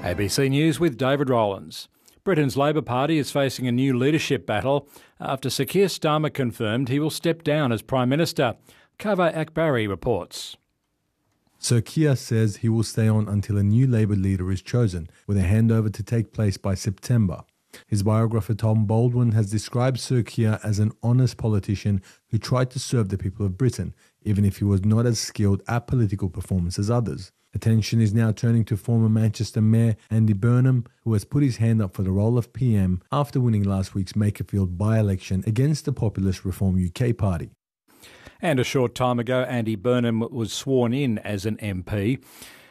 ABC News with David Rowlands. Britain's Labor Party is facing a new leadership battle after Sir Keir Starmer confirmed he will step down as Prime Minister. Kaveh Akbari reports. Sir Keir says he will stay on until a new Labour leader is chosen, with a handover to take place by September. His biographer Tom Baldwin has described Sir Keir as an honest politician who tried to serve the people of Britain, even if he was not as skilled at political performance as others. Attention is now turning to former Manchester Mayor Andy Burnham, who has put his hand up for the role of PM after winning last week's Makerfield by-election against the populist Reform UK party. And a short time ago, Andy Burnham was sworn in as an MP.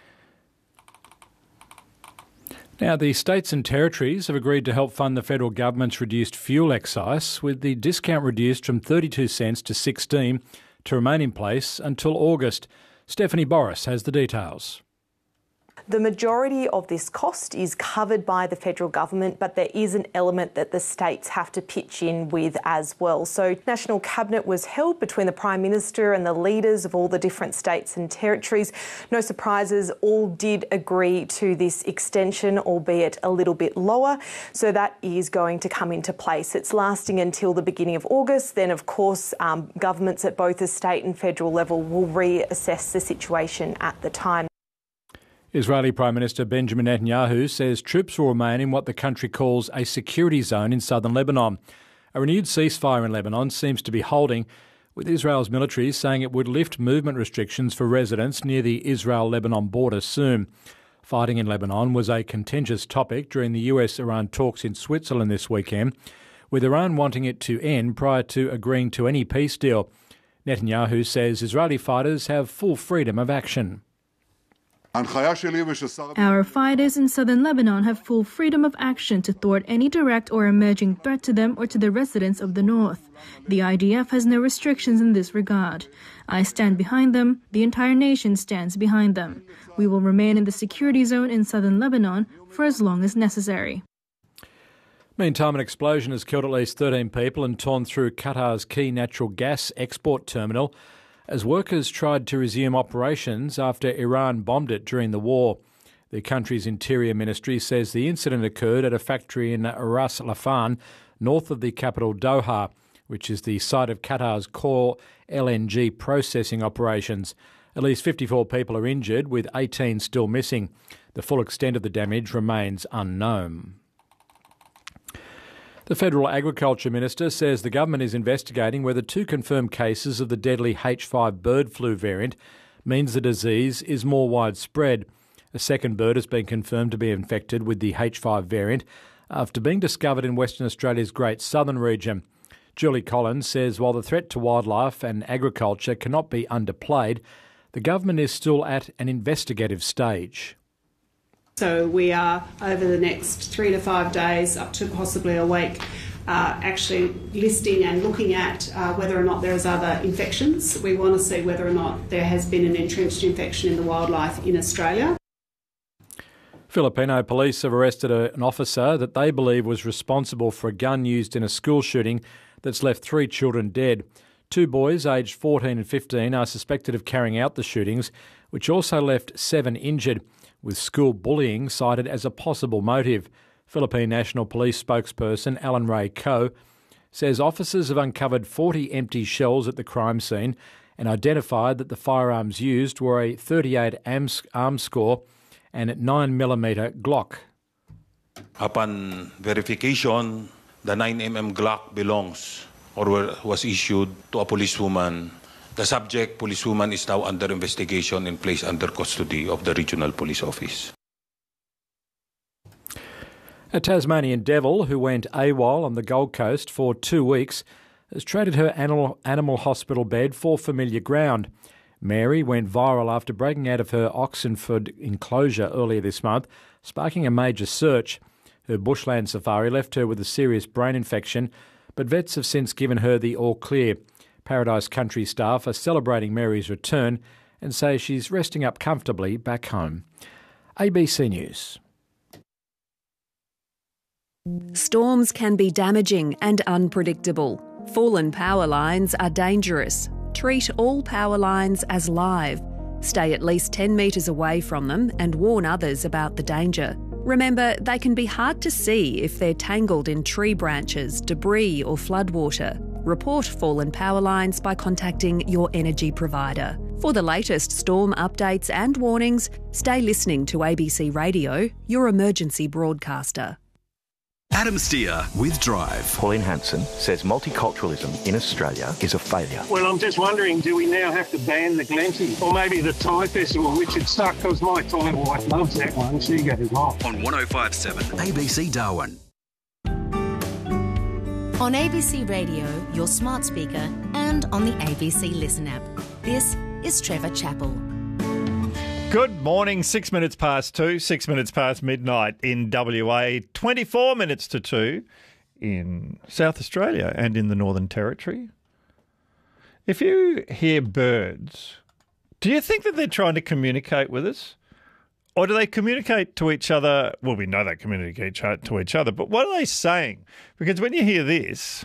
Now, the states and territories have agreed to help fund the federal government's reduced fuel excise, with the discount reduced from 32 cents to 16 to remain in place until August. Stephanie Boris has the details. The majority of this cost is covered by the federal government, but there is an element that the states have to pitch in with as well. So National Cabinet was held between the Prime Minister and the leaders of all the different states and territories. No surprises, all did agree to this extension, albeit a little bit lower. So that is going to come into place. It's lasting until the beginning of August. Then, of course, governments at both the state and federal level will reassess the situation at the time. Israeli Prime Minister Benjamin Netanyahu says troops will remain in what the country calls a security zone in southern Lebanon. A renewed ceasefire in Lebanon seems to be holding, with Israel's military saying it would lift movement restrictions for residents near the Israel-Lebanon border soon. Fighting in Lebanon was a contentious topic during the US-Iran talks in Switzerland this weekend, with Iran wanting it to end prior to agreeing to any peace deal. Netanyahu says Israeli fighters have full freedom of action. Our fighters in southern Lebanon have full freedom of action to thwart any direct or emerging threat to them or to the residents of the north. The IDF has no restrictions in this regard. I stand behind them. The entire nation stands behind them. We will remain in the security zone in southern Lebanon for as long as necessary. Meantime, an explosion has killed at least 13 people and torn through Qatar's key natural gas export terminal as workers tried to resume operations after Iran bombed it during the war. The country's Interior Ministry says the incident occurred at a factory in Ras Laffan, north of the capital Doha, which is the site of Qatar's core LNG processing operations. At least 54 people are injured, with 18 still missing. The full extent of the damage remains unknown. The Federal Agriculture Minister says the government is investigating whether 2 confirmed cases of the deadly H5 bird flu variant means the disease is more widespread. A second bird has been confirmed to be infected with the H5 variant after being discovered in Western Australia's Great Southern region. Julie Collins says while the threat to wildlife and agriculture cannot be underplayed, the government is still at an investigative stage. So we are, over the next 3 to 5 days, up to possibly a week, actually listing and looking at whether or not there is other infections. We want to see whether or not there has been an entrenched infection in the wildlife in Australia. Filipino police have arrested an officer that they believe was responsible for a gun used in a school shooting that's left 3 children dead. 2 boys aged 14 and 15 are suspected of carrying out the shootings, which also left 7 injured, with school bullying cited as a possible motive. Philippine National Police spokesperson Alan Ray Coe says officers have uncovered 40 empty shells at the crime scene and identified that the firearms used were a .38 arms score and a 9mm Glock. Upon verification, the 9mm Glock belongs or was issued to a policewoman. The subject, policewoman, is now under investigation and placed under custody of the Regional Police Office. A Tasmanian devil who went AWOL on the Gold Coast for 2 weeks has traded her animal hospital bed for familiar ground. Mary went viral after breaking out of her Oxenford enclosure earlier this month, sparking a major search. Her bushland safari left her with a serious brain infection, but vets have since given her the all clear. Paradise Country staff are celebrating Mary's return and say she's resting up comfortably back home. ABC News. Storms can be damaging and unpredictable. Fallen power lines are dangerous. Treat all power lines as live. Stay at least 10 metres away from them and warn others about the danger. Remember, they can be hard to see if they're tangled in tree branches, debris or floodwater. Report fallen power lines by contacting your energy provider. For the latest storm updates and warnings, stay listening to ABC Radio, your emergency broadcaster. Adam Steer with Drive. Pauline Hanson says multiculturalism in Australia is a failure. Well, I'm just wondering, do we now have to ban the Glenty? Or maybe the Thai Festival, which it stuck because my Thai wife loves that one. She goes off. On 105.7 ABC Darwin. On ABC Radio, your smart speaker, and on the ABC Listen app. This is Trevor Chappell. Good morning, 6 minutes past 2, 6 minutes past midnight in WA, 24 minutes to 2 in South Australia and in the Northern Territory. If you hear birds, do you think that they're trying to communicate with us? Or do they communicate to each other? Well, we know they communicate to each other, but what are they saying? Because when you hear this...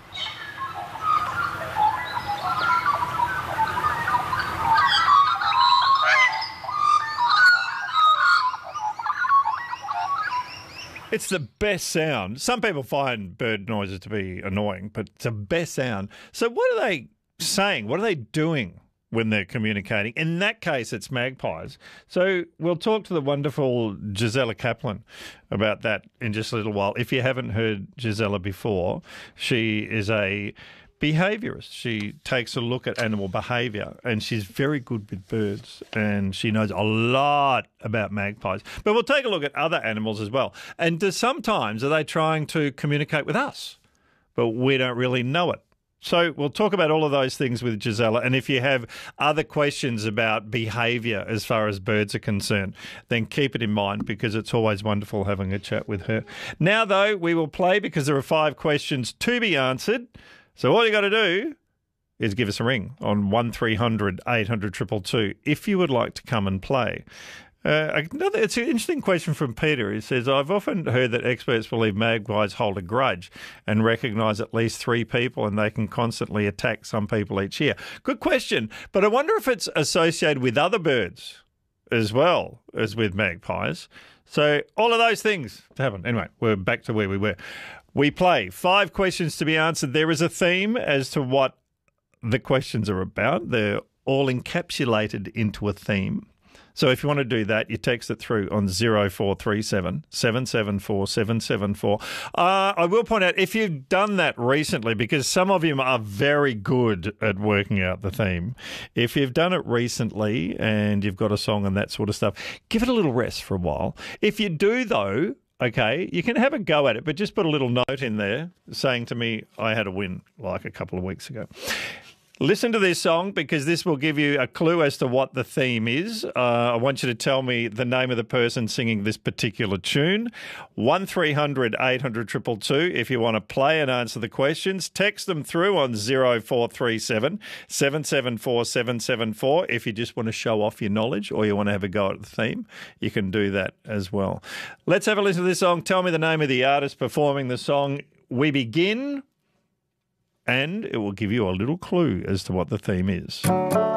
It's the best sound. Some people find bird noises to be annoying, but it's the best sound. So what are they saying? What are they doing when they're communicating? In that case, it's magpies. So we'll talk to the wonderful Gisela Kaplan about that in just a little while. If you haven't heard Gisela before, she is a behaviourist. She takes a look at animal behaviour and she's very good with birds and she knows a lot about magpies. But we'll take a look at other animals as well. And sometimes are they trying to communicate with us? But we don't really know it. So we'll talk about all of those things with Gisela. And if you have other questions about behaviour as far as birds are concerned, then keep it in mind because it's always wonderful having a chat with her. Now, though, we will play because there are 5 questions to be answered. So all you got to do is give us a ring on 1300 800 222 if you would like to come and play. It's an interesting question from Peter. He says, I've often heard that experts believe magpies hold a grudge and recognise at least 3 people and they can constantly attack some people each year. Good question, but I wonder if it's associated with other birds as well as with magpies. So all of those things happen. Anyway, we're back to where we were. We play 5 questions to be answered. There is a theme as to what the questions are about. They're all encapsulated into a theme. So if you want to do that, you text it through on 0437 774 774. I will point out, if you've done that recently, because some of you are very good at working out the theme, if you've done it recently and you've got a song and that sort of stuff, give it a little rest for a while. If you do, though, okay, you can have a go at it, but just put a little note in there saying to me, I had a win like a couple of weeks ago. Listen to this song because this will give you a clue as to what the theme is. I want you to tell me the name of the person singing this particular tune. 1300 800 222 if you want to play and answer the questions. Text them through on 0437 774 774 if you just want to show off your knowledge or you want to have a go at the theme. You can do that as well. Let's have a listen to this song. Tell me the name of the artist performing the song. We begin... and it will give you a little clue as to what the theme is.